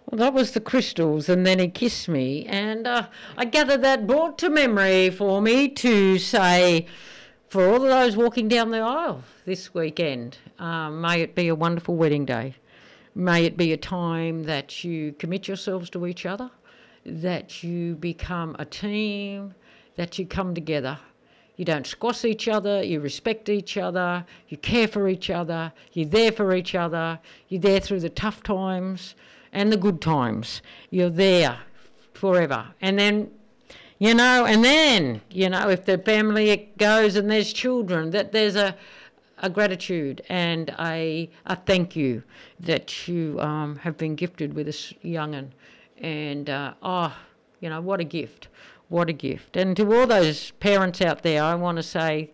Well, that was the Crystals, and then he kissed me, and I gather that brought to memory for me to say, for all of those walking down the aisle this weekend, may it be a wonderful wedding day. May it be a time that you commit yourselves to each other, that you become a team, that you come together. You don't squash each other, you respect each other, you care for each other, you're there for each other, you're there through the tough times and the good times. You're there forever. And then, if the family goes and there's children, that there's a gratitude and a thank you that you have been gifted with this young'un. And, what a gift. What a gift. And to all those parents out there, I want to say,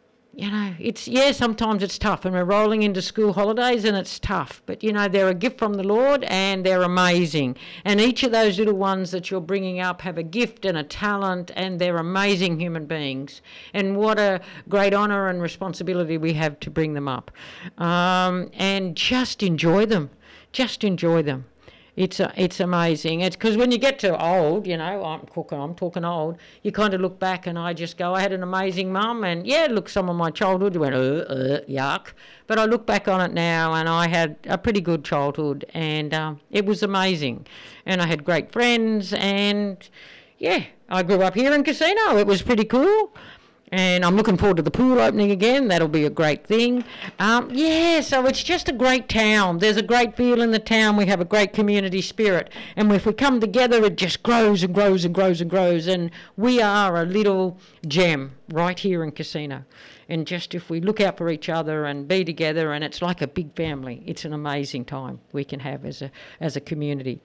sometimes it's tough, and we're rolling into school holidays and it's tough, but they're a gift from the Lord and they're amazing. And each of those little ones that you're bringing up have a gift and a talent, and they're amazing human beings. And what a great honour and responsibility we have to bring them up. And just enjoy them. Just enjoy them. It's amazing. It's because when you get to old, I'm talking old, you kind of look back and I just go, I had an amazing mum, and some of my childhood, you went, yuck. But I look back on it now and I had a pretty good childhood, and it was amazing. And I had great friends, and I grew up here in Casino. It was pretty cool. And I'm looking forward to the pool opening again. That'll be a great thing. So it's just a great town. There's a great feel in the town. We have a great community spirit. And if we come together, it just grows and grows and grows and grows. And we are a little gem right here in Casino. And just if we look out for each other and be together, and it's like a big family, it's an amazing time we can have as a community.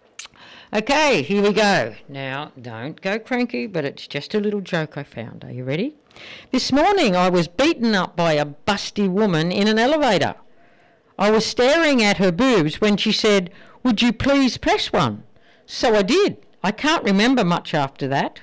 Okay, here we go. Now, don't go cranky, but it's just a little joke I found. Are you ready? This morning I was beaten up by a busty woman in an elevator. I was staring at her boobs when she said, "Would you please press one?" So I did. I can't remember much after that.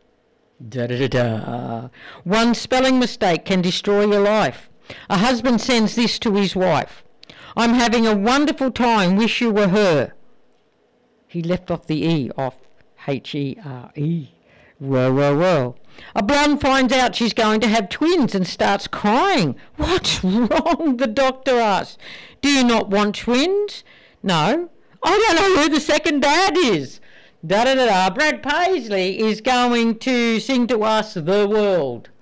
Da-da-da-da. One spelling mistake can destroy your life. A husband sends this to his wife. "I'm having a wonderful time. Wish you were her." He left off the E, off H-E-R-E. Whoa. A blonde finds out she's going to have twins and starts crying. "What's wrong?" the doctor asks. "Do you not want twins?" "No." "I don't know who the second dad is." Da-da-da-da. Brad Paisley is going to sing to us The World.